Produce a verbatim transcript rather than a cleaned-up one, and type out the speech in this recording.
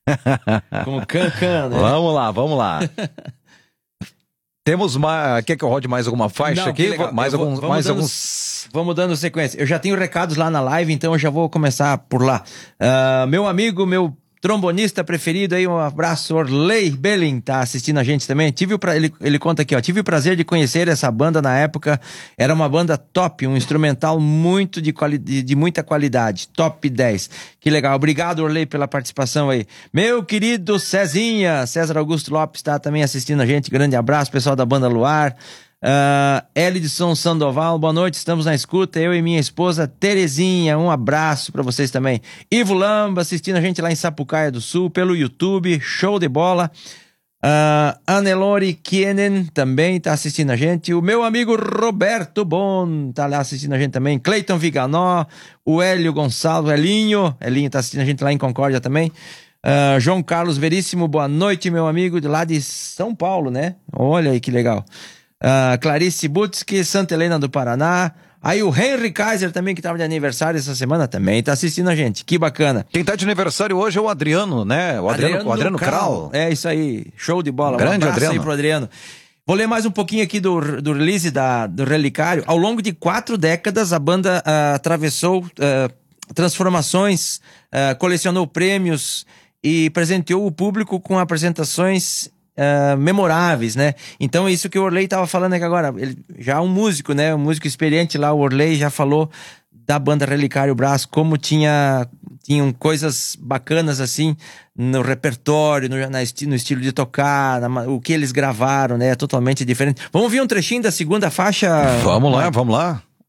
Como Can-Can, né? Vamos lá, vamos lá. Temos mais... Quer que eu rode mais alguma faixa Não, aqui? Mais, vou, alguns, mais dando, alguns... Vamos dando sequência. Eu já tenho recados lá na live, então eu já vou começar por lá. Uh, meu amigo, meu trombonista preferido aí, um abraço, Orley Belling, tá assistindo a gente também. Tive o pra... ele, ele conta aqui, ó, tive o prazer de conhecer essa banda na época, era uma banda top, um instrumental muito de, quali... de, de muita qualidade, top dez. Que legal, obrigado, Orley, pela participação aí. Meu querido Cezinha, César Augusto Lopes tá também assistindo a gente, grande abraço, pessoal da banda Luar. Uh, Elidson Sandoval, boa noite, estamos na escuta, eu e minha esposa Terezinha, um abraço pra vocês também. Ivo Lamba assistindo a gente lá em Sapucaia do Sul pelo YouTube, show de bola. uh, Anelori Kienen também tá assistindo a gente, o meu amigo Roberto Bon tá lá assistindo a gente também, Cleiton Viganó, o Hélio Gonçalves, Elinho, Elinho tá assistindo a gente lá em Concórdia também. Uh, João Carlos Veríssimo, boa noite, meu amigo, de lá de São Paulo, né? Olha aí que legal. Uh, Clarice Butzke, Santa Helena do Paraná. Aí o Henry Kaiser também, que estava de aniversário essa semana, também tá assistindo a gente. Que bacana. Quem tá de aniversário hoje é o Adriano, né? O Adriano, Adriano, o Adriano Kral. É isso aí, show de bola. Grande um abraço Adriano. aí pro Adriano. Vou ler mais um pouquinho aqui do, do release da, do Relicário. Ao longo de quatro décadas, a banda uh, atravessou uh, transformações, uh, colecionou prêmios e presenteou o público com apresentações Uh, memoráveis, né? Então é isso que o Orley tava falando aqui agora. Ele já é um músico, né? Um músico experiente lá, o Orley já falou da banda Relicário Brás, como tinha tinham coisas bacanas assim no repertório, no, na esti no estilo de tocar, na, o que eles gravaram, né? É totalmente diferente. Vamos ver um trechinho da segunda faixa? Vamos lá, vamos lá.